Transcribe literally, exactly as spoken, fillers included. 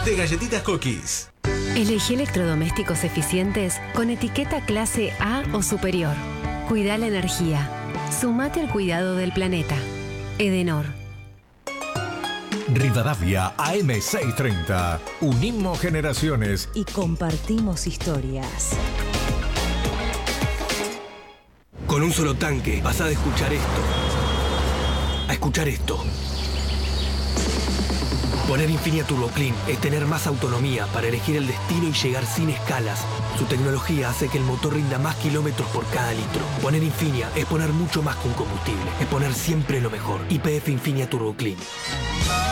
de Galletitas Cookies. Elegí electrodomésticos eficientes con etiqueta clase A o superior. Cuida la energía. Sumate al cuidado del planeta. Edenor. Rivadavia A M seiscientos treinta. Unimos generaciones y compartimos historias. Con un solo tanque pasá de escuchar esto a escuchar esto. Poner Infinia Turbo Clean es tener más autonomía para elegir el destino y llegar sin escalas. Su tecnología hace que el motor rinda más kilómetros por cada litro. Poner Infinia es poner mucho más que un combustible. Es poner siempre lo mejor. Y P F Infinia Turbo Clean.